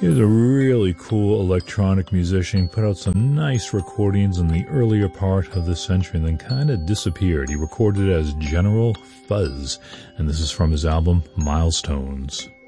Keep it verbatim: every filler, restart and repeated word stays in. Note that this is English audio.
He was a really cool electronic musician, put out some nice recordings in the earlier part of the century and then kind of disappeared. He recorded as General Fuzz, and this is from his album Milestones.